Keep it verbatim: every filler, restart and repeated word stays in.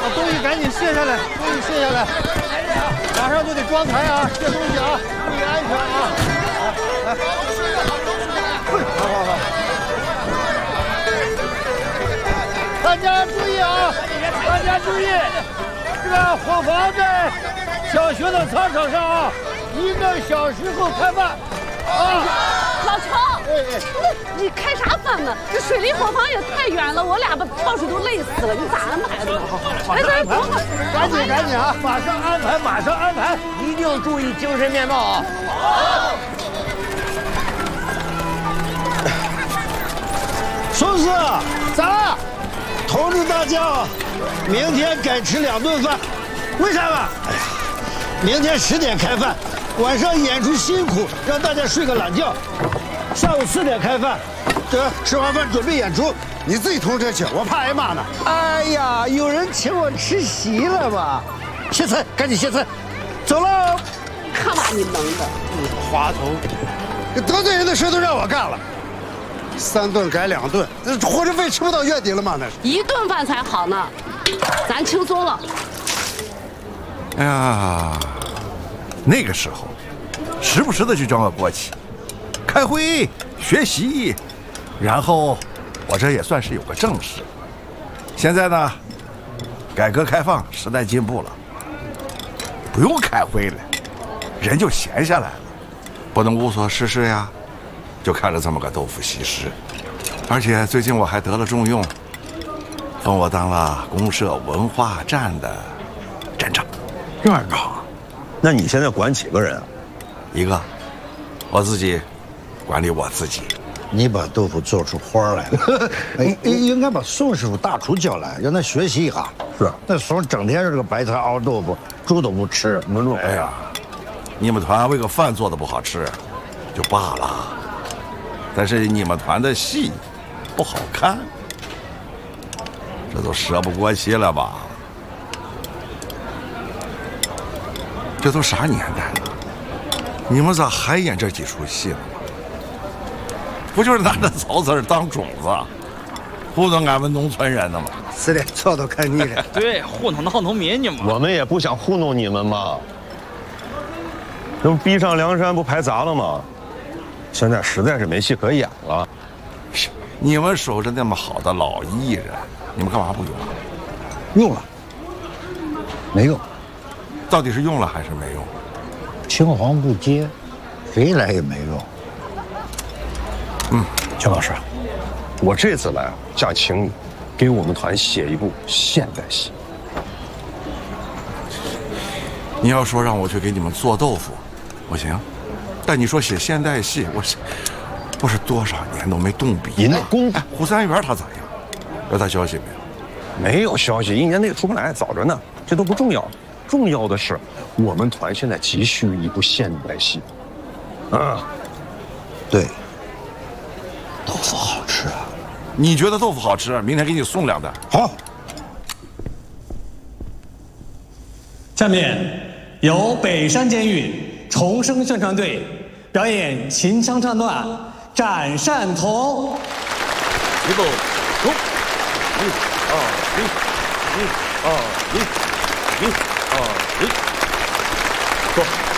东西赶紧卸下来，东西卸下来，马上就得装台啊，卸东西啊，注意安全啊！来，好好好。 大家注意啊！大家注意，这个伙房在小学的操场上啊，一个小时后开饭。啊， 老乔，那你开啥饭呢？这水离伙房也太远了，我俩把跳水都累死了，你咋安排的？ 哎，等等，赶紧赶紧啊！马上安排，马上安排，一定注意精神面貌啊！好。 孙子， 咋？ 通知大家，明天改吃两顿饭。为啥吧？哎呀，明天十点开饭，晚上演出辛苦，让大家睡个懒觉。下午四点开饭，得吃完饭准备演出。 你自己通知去，我怕挨骂呢。 哎呀，有人请我吃席了吧？谢菜，赶紧谢菜。走喽！ 看把你蒙的！ 你滑头， 这得罪人的事都让我干了。 三顿改两顿，这伙食费吃不到月底了吗？那是一顿饭才好呢，咱轻松了。 哎呀，那个时候，时不时的就装个国企，开会、学习，然后我这也算是有个正事。现在呢，改革开放，时代进步了，不用开会了，人就闲下来了，不能无所事事呀。 就看着这么个豆腐西施，而且最近我还得了重用，封我当了公社文化站的站长。 站长？那你现在管几个人啊？ 一个，我自己管理我自己。 你把豆腐做出花来了，哎，应该把宋师傅大厨叫来，让他学习一下。 是， 那宋整天这个白菜熬豆腐，猪都不吃，能弄。 哎呀，你们团为个饭做的不好吃，就罢了。 但是你们团的戏不好看，这都说不过去了吧？这都啥年代了？你们咋还演这几出戏呢？不就是拿着草籽当种子，糊弄俺们农村人的吗？ 是的，操都看腻了。 对，糊弄闹农民呢嘛。 我们也不想糊弄你们嘛。这不逼上梁山不排杂了吗？ 现在实在是没戏可演了。 你们守着那么好的老艺人，你们干嘛不用啊？ 用了，没用。 到底是用了还是没用？ 青黄不接，谁来也没用。 嗯，邱老师，我这次来想请你给我们团写一部现代戏。 你要说让我去给你们做豆腐，我行。 但你说写现代戏，我是我是多少年都没动笔。 您那功夫， 胡三元他咋样？有他消息没有？ 没有消息，一年内出不来，早着呢。这都不重要，重要的是我们团现在急需一部现代戏。啊， 对，豆腐好吃啊！ 你觉得豆腐好吃？明天给你送两袋。 好。 下面由北山监狱。 重生宣传队表演秦腔唱段《斩善童》。 一走，走，一，二，一，一，二，一，一，二，一，走。